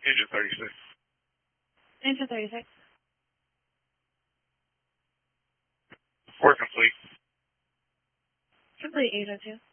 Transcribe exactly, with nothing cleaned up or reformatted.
Engine thirty-six. Engine thirty-six. Report complete. Complete eight oh two.